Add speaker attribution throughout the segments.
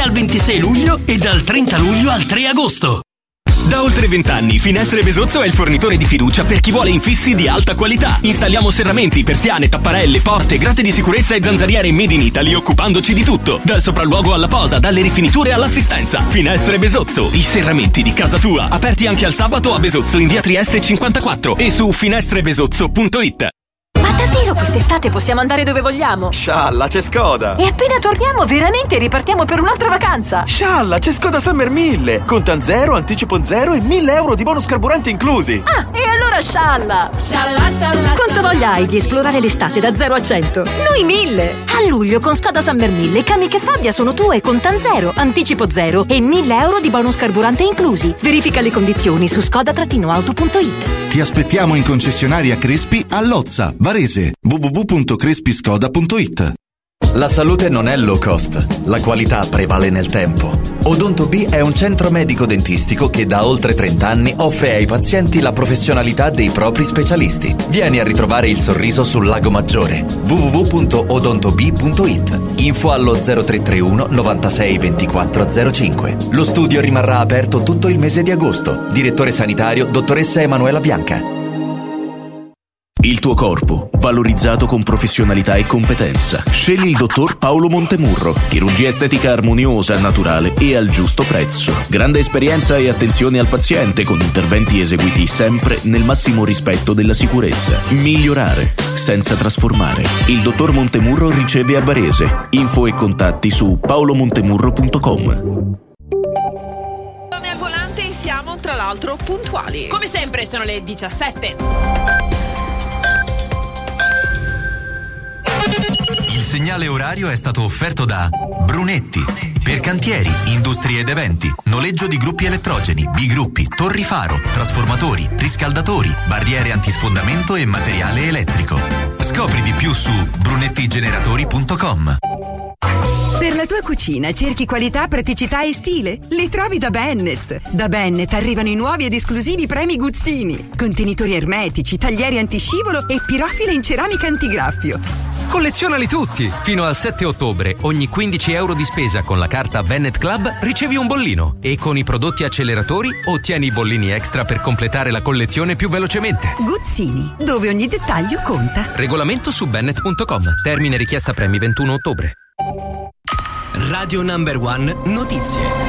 Speaker 1: al 26 luglio e dal 30 luglio al 3 agosto.
Speaker 2: Da oltre 20 anni Finestre Besozzo è il fornitore di fiducia per chi vuole infissi di alta qualità. Installiamo serramenti, persiane, tapparelle, porte, grate di sicurezza e zanzariere made in Italy, occupandoci di tutto, dal sopralluogo alla posa, dalle rifiniture all'assistenza. Finestre Besozzo, i serramenti di casa tua. Aperti anche al sabato a Besozzo in via Trieste 54 e su finestrebesozzo.it.
Speaker 3: Ma davvero quest'estate possiamo andare dove vogliamo?
Speaker 4: Scialla, c'è Skoda!
Speaker 3: E appena torniamo veramente ripartiamo per un'altra vacanza!
Speaker 4: Scialla, c'è Skoda Summer 1000! Contan zero, anticipo zero e 1.000 euro di bonus carburante inclusi!
Speaker 3: Ah, e allora scialla! Scialla, scialla! Quanta voglia hai di esplorare l'estate da 0 a 100? Noi 1000! A luglio con Skoda Summer 1000 i Kamiq e Fabia sono tue con Contan zero, anticipo zero e 1.000 euro di bonus carburante inclusi. Verifica le condizioni su skoda-auto.it.
Speaker 5: Ti aspettiamo in concessionaria Crespi a Lozza, Varese, www.crespiscoda.it.
Speaker 6: La salute non è low cost, la qualità prevale nel tempo. Odonto B è un centro medico dentistico che da oltre 30 anni offre ai pazienti la professionalità dei propri specialisti. Vieni a ritrovare il sorriso sul Lago Maggiore. www.odontob.it. Info allo 0331 96 24 05. Lo studio rimarrà aperto tutto il mese di agosto. Direttore sanitario dottoressa Emanuela Bianca.
Speaker 7: Il tuo corpo, valorizzato con professionalità e competenza. Scegli il dottor Paolo Montemurro. Chirurgia estetica armoniosa, naturale e al giusto prezzo. Grande esperienza e attenzione al paziente con interventi eseguiti sempre nel massimo rispetto della sicurezza. Migliorare senza trasformare. Il dottor Montemurro riceve a Varese. Info e contatti su paolomontemurro.com.
Speaker 8: Al volante siamo tra l'altro puntuali.
Speaker 9: Come sempre sono le 17.
Speaker 10: Il segnale orario è stato offerto da Brunetti. Per cantieri, industrie ed eventi, noleggio di gruppi elettrogeni, bigruppi, torri faro, trasformatori, riscaldatori, barriere antisfondamento e materiale elettrico. Scopri di più su brunettigeneratori.com.
Speaker 11: Per la tua cucina cerchi qualità, praticità e stile? Li trovi da Bennett. Da Bennett arrivano i nuovi ed esclusivi premi Guzzini. Contenitori ermetici, taglieri antiscivolo e pirofile in ceramica antigraffio.
Speaker 12: Collezionali tutti! Fino al 7 ottobre, ogni 15 euro di spesa con la carta Bennett Club ricevi un bollino e con i prodotti acceleratori ottieni i bollini extra per completare la collezione più velocemente.
Speaker 11: Guzzini, dove ogni dettaglio conta.
Speaker 12: Regolamento su bennett.com. Termine richiesta premi 21 ottobre.
Speaker 13: Radio Number One Notizie.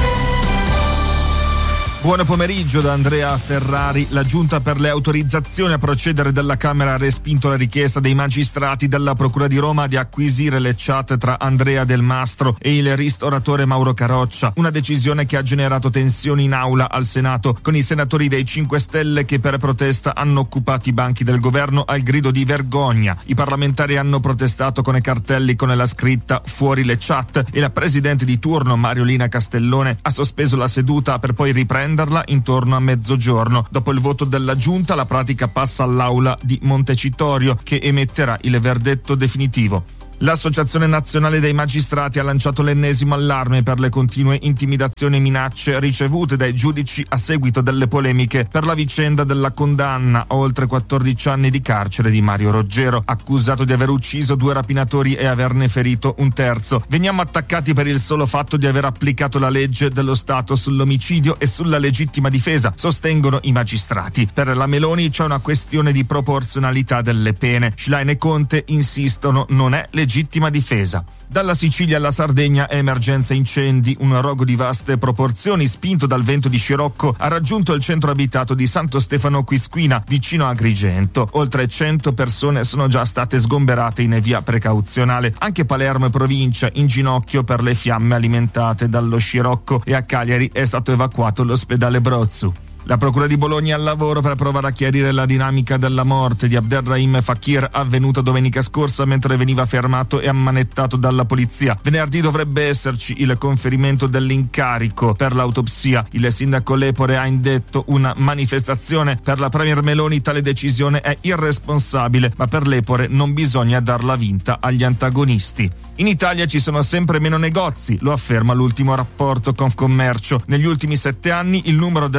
Speaker 14: Buon pomeriggio da Andrea Ferrari. La Giunta per le autorizzazioni a procedere della Camera ha respinto la richiesta dei magistrati della Procura di Roma di acquisire le chat tra Andrea Del Mastro e il ristoratore Mauro Caroccia. Una decisione che ha generato tensioni in aula al Senato, con i senatori dei 5 Stelle che per protesta hanno occupato i banchi del governo al grido di vergogna. I parlamentari hanno protestato con i cartelli con la scritta "fuori le chat" e la presidente di turno Mariolina Castellone ha sospeso la seduta per poi riprenderla intorno a mezzogiorno. Dopo il voto della Giunta la pratica passa all'aula di Montecitorio che emetterà il verdetto definitivo. L'Associazione Nazionale dei Magistrati ha lanciato l'ennesimo allarme per le continue intimidazioni e minacce ricevute dai giudici a seguito delle polemiche per la vicenda della condanna a oltre 14 anni di carcere di Mario Roggero, accusato di aver ucciso 2 rapinatori e averne ferito un terzo. Veniamo attaccati per il solo fatto di aver applicato la legge dello Stato sull'omicidio e sulla legittima difesa, sostengono i magistrati. Per la Meloni c'è una questione di proporzionalità delle pene. Schlein e Conte insistono, non è legittima difesa. Dalla Sicilia alla Sardegna è emergenza incendi. Un rogo di vaste proporzioni, spinto dal vento di scirocco, ha raggiunto il centro abitato di Santo Stefano Quisquina, vicino a Agrigento. Oltre 100 persone sono già state sgomberate in via precauzionale. Anche Palermo e provincia in ginocchio per le fiamme alimentate dallo scirocco, e a Cagliari è stato evacuato l'ospedale Brozzu. La Procura di Bologna al lavoro per provare a chiarire la dinamica della morte di Abderrahim Fakir, avvenuta domenica scorsa mentre veniva fermato e ammanettato dalla polizia. Venerdì dovrebbe esserci il conferimento dell'incarico per l'autopsia. Il sindaco Lepore ha indetto una manifestazione. Per la premier Meloni tale decisione è irresponsabile, ma per Lepore non bisogna darla vinta agli antagonisti. In Italia ci sono sempre meno negozi, lo afferma l'ultimo rapporto Confcommercio. Negli ultimi 7 anni il numero delle attività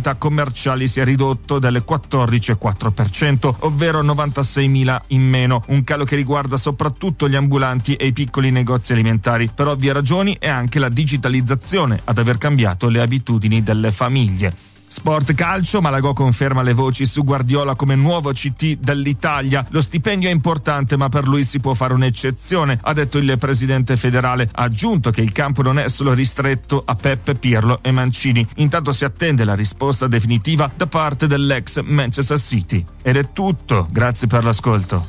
Speaker 14: attività commerciali si è ridotto del 14,4%, ovvero 96.000 in meno, un calo che riguarda soprattutto gli ambulanti e i piccoli negozi alimentari. Per ovvie ragioni è anche la digitalizzazione ad aver cambiato le abitudini delle famiglie. Sport calcio, Malagò conferma le voci su Guardiola come nuovo CT dell'Italia. Lo stipendio è importante, ma per lui si può fare un'eccezione, ha detto il presidente federale. Ha aggiunto che il campo non è solo ristretto a Peppe, Pirlo e Mancini. Intanto si attende la risposta definitiva da parte dell'ex Manchester City. Ed è tutto, grazie per l'ascolto.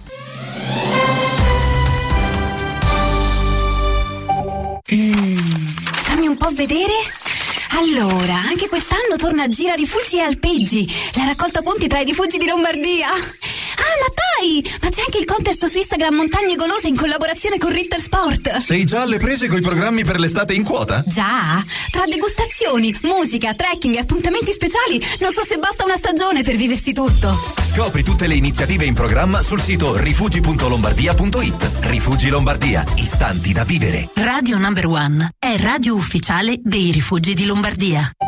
Speaker 15: Fammi un po' vedere. Allora, anche quest'anno torna Gira Rifugi e Alpeggi, la raccolta punti tra i rifugi di Lombardia. Ah, ma dai! Ma c'è anche il contest su Instagram Montagne Golose in collaborazione con Ritter Sport.
Speaker 10: Sei già alle prese coi programmi per l'estate in quota?
Speaker 15: Già? Tra degustazioni, musica, trekking e appuntamenti speciali, non so se basta una stagione per viversi tutto.
Speaker 10: Scopri tutte le iniziative in programma sul sito rifugi.lombardia.it. Rifugi Lombardia, istanti da vivere.
Speaker 3: Radio Number One è radio ufficiale dei Rifugi di Lombardia.